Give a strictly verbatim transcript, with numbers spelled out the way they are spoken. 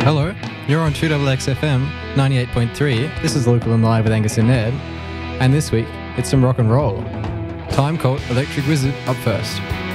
Hello, you're on two X X F M ninety-eight point three. This is Local and Live with Angus and Ned. And this week, it's some rock and roll. Time Cult Electric Wizard up first.